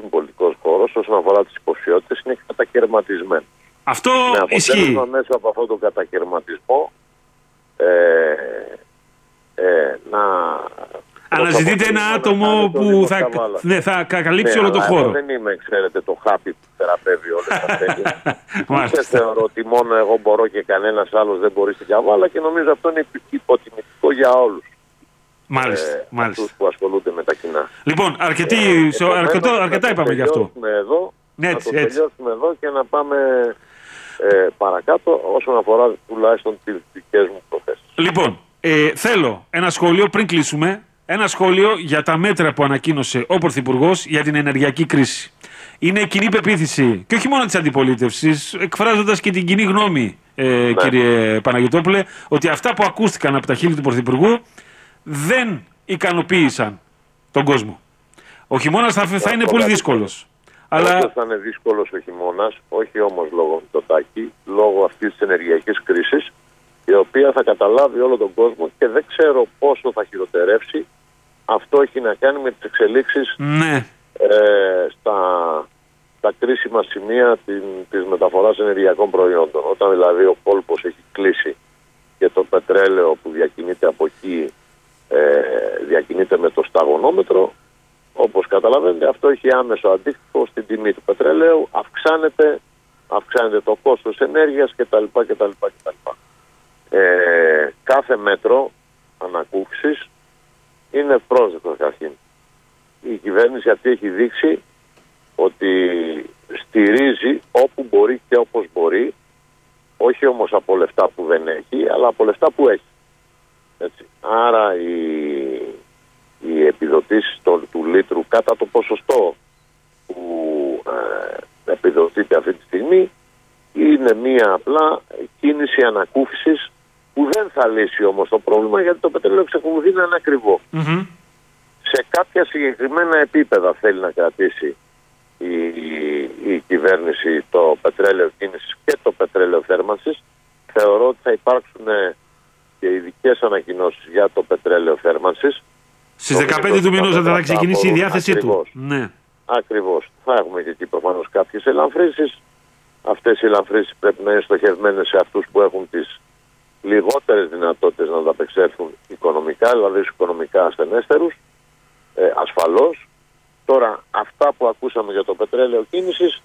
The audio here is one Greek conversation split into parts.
πολιτικός χώρος όσον αφορά τις υποψηφιότητες είναι κατακαιρματισμένο. Αυτό ισχύει. Μέσα από αυτόν τον κατακαιρματισμό να αναζητείτε ένα άτομο που θα καλύψει όλο το χώρο. Εγώ δεν είμαι, ξέρετε, το χάπι που θεραπεύει όλες τις ασθένειες. Δεν θεωρώ ότι μόνο εγώ μπορώ και κανένας άλλος δεν μπορεί στην Καβάλα και νομίζω αυτό είναι υποτιμητικό για όλους. Μάλιστα. Αυτούς που ασχολούνται με τα κοινά. Λοιπόν, αρκετά είπαμε γι' αυτό. Να το τελειώσουμε εδώ και να πάμε παρακάτω όσον αφορά τουλάχιστον τις δικές μου προθέσεις. Λοιπόν, θέλω ένα σχόλιο πριν κλείσουμε. Ένα σχόλιο για τα μέτρα που ανακοίνωσε ο Πρωθυπουργός για την ενεργειακή κρίση. Είναι κοινή πεποίθηση και όχι μόνο της αντιπολίτευσης, εκφράζοντας και την κοινή γνώμη, κύριε Παναγιωτόπουλε, ότι αυτά που ακούστηκαν από τα χείλη του Πρωθυπουργού δεν ικανοποίησαν τον κόσμο. Ο χειμώνας θα είναι πολύ δύσκολος. Αλλά θα είναι δύσκολος ο χειμώνας, όχι όμως λόγω Μητσοτάκη, λόγω αυτής της ενεργειακής κρίσης, η οποία θα καταλάβει όλο τον κόσμο και δεν ξέρω πόσο θα χειροτερεύσει. Αυτό έχει να κάνει με τις εξελίξεις στα κρίσιμα σημεία της μεταφοράς ενεργειακών προϊόντων. Όταν δηλαδή ο κόλπος έχει κλείσει και το πετρέλαιο που διακινείται από εκεί διακινείται με το σταγονόμετρο, όπως καταλαβαίνετε αυτό έχει άμεσο αντίκτυπο στην τιμή του πετρελαίου, αυξάνεται το κόστος ενέργειας κτλ. Κάθε μέτρο ανακούφισης είναι πρόσδεκτο καταρχήν. Η κυβέρνηση αυτή έχει δείξει ότι στηρίζει όπου μπορεί και όπως μπορεί, όχι όμως από λεφτά που δεν έχει, αλλά από λεφτά που έχει. Έτσι. Άρα οι επιδοτήσεις του λίτρου κατά το ποσοστό που επιδοτείται αυτή τη στιγμή είναι μία απλά κίνηση ανακούφισης που δεν θα λύσει όμως το πρόβλημα, γιατί το πετρέλαιο εξακολουθεί να είναι ακριβό. Σε κάποια συγκεκριμένα επίπεδα θέλει να κρατήσει η κυβέρνηση το πετρέλαιο κίνησης και το πετρέλαιο θέρμανσης. Θεωρώ ότι θα υπάρξουν και ειδικές ανακοινώσεις για το πετρέλαιο θέρμανσης. Στις 15 του μηνός θα ξεκινήσει η διάθεσή του. Ναι. Ακριβώς. Θα έχουμε και εκεί προφανώς κάποιες ελαφρύσεις. Αυτές οι ελαφρύσεις πρέπει να είναι στοχευμένες σε αυτούς που έχουν τις λιγότερες δυνατότητες να ανταπεξέλθουν οικονομικά, δηλαδή στους οικονομικά ασθενέστερους, ασφαλώς. Τώρα, αυτά που ακούσαμε για το πετρέλαιο κίνησης,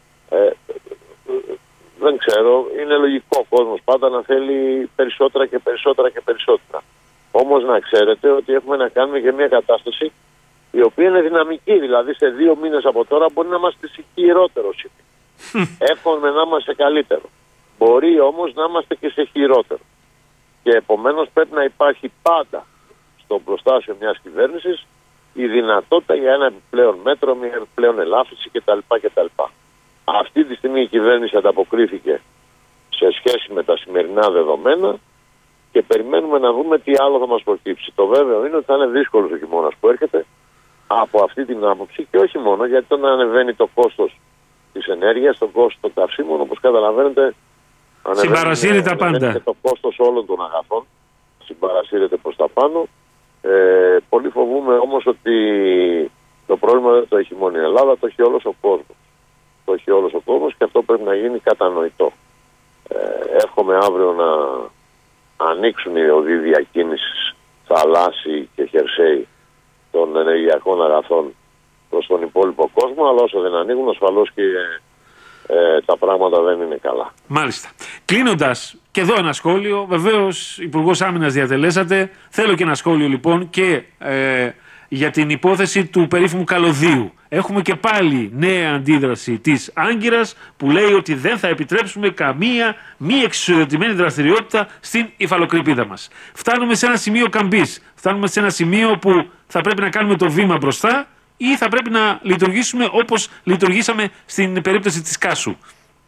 δεν ξέρω, είναι λογικό ο κόσμος πάντα να θέλει περισσότερα και περισσότερα και περισσότερα. Όμως να ξέρετε ότι έχουμε να κάνουμε και μια κατάσταση η οποία είναι δυναμική, δηλαδή σε 2 μήνες από τώρα μπορεί να είμαστε σε χειρότερο σημείο. Εύχομαι να είμαστε καλύτερο. Μπορεί όμως να είμαστε και σε χειρότερο. Και επομένως πρέπει να υπάρχει πάντα στο προστάσιο μιας κυβέρνησης η δυνατότητα για ένα επιπλέον μέτρο, μια επιπλέον ελάφρυνση κτλ. Αυτή τη στιγμή η κυβέρνηση ανταποκρίθηκε σε σχέση με τα σημερινά δεδομένα και περιμένουμε να δούμε τι άλλο θα μας προκύψει. Το βέβαιο είναι ότι θα είναι δύσκολος ο χειμώνας που έρχεται από αυτή την άποψη και όχι μόνο, γιατί όταν ανεβαίνει το κόστος της ενέργειας, το κόστος των καυσίμων, όπως καταλαβαίνετε, συμπαρασύρει τα πάντα. Και το κόστος όλων των αγαθών συμπαρασύρεται προς τα πάνω. Πολύ φοβούμαι όμως ότι το πρόβλημα δεν το έχει μόνο η Ελλάδα, το έχει όλος ο κόσμος. Το έχει όλος ο κόσμος και αυτό πρέπει να γίνει κατανοητό. Εύχομαι αύριο να ανοίξουν οι οδοί διακίνησης θαλάσσιοι και χερσαίοι των ενεργειακών αγαθών προς τον υπόλοιπο κόσμο, αλλά όσο δεν ανοίγουν ασφαλώς και τα πράγματα δεν είναι καλά. Μάλιστα. Κλείνοντας, και εδώ ένα σχόλιο. Βεβαίως, Υπουργός Άμυνας διατελέσατε. Θέλω και ένα σχόλιο λοιπόν και για την υπόθεση του περίφημου καλωδίου. Έχουμε και πάλι νέα αντίδραση της Άγκυρας που λέει ότι δεν θα επιτρέψουμε καμία μη εξισοδοτημένη δραστηριότητα στην υφαλοκρηπίδα μας. Φτάνουμε σε ένα σημείο καμπής. Φτάνουμε σε ένα σημείο που θα πρέπει να κάνουμε το βήμα μπροστά ή θα πρέπει να λειτουργήσουμε όπως λειτουργήσαμε στην περίπτωση της Κάσου.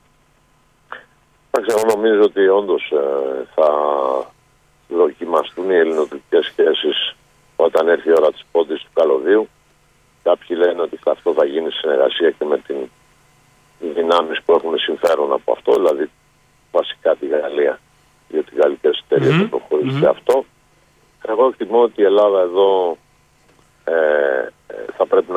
Εγώ νομίζω ότι όντως θα δοκιμαστούν οι ελληνοτουρκικές σχέσεις όταν έρθει η ώρα της πόντης του καλωδίου. Κάποιοι λένε ότι αυτό θα γίνει σε συνεργασία και με τις δυνάμεις που έχουν συμφέρον από αυτό, δηλαδή βασικά τη Γαλλία, γιατί οι γαλλικές εταιρείες θα προχωρήσει αυτό. Εγώ εκτιμώ ότι η Ελλάδα εδώ θα πρέπει